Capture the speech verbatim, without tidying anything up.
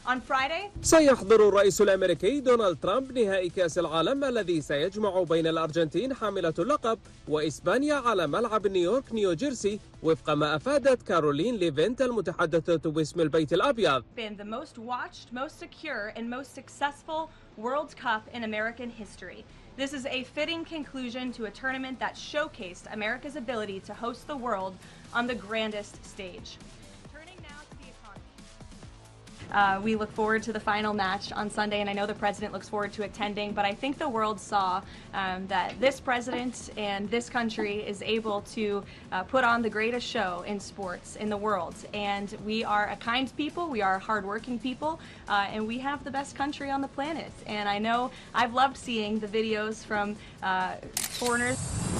On Friday, سيحضر الرئيس الأمريكي دونالد ترامب نهائي كأس العالم الذي سيجمع بين الأرجنتين حاملة اللقب وإسبانيا على ملعب نيويورك نيو جيرسي وفق ما أفادت كارولين ليفينت المتحدثة باسم البيت الأبيض. been the most watched, most secure, and most successful World Cup in American history. This is a fitting conclusion to a tournament that showcased America's ability to host the world on the grandest stage. Turning now to the economy. Uh, we look forward to the final match on Sunday, and I know the president looks forward to attending, but I think the world saw um, that this president and this country is able to uh, put on the greatest show in sports in the world. And we are a kind people, we are hardworking people, uh, and we have the best country on the planet. And I know I've loved seeing the videos from uh, foreigners.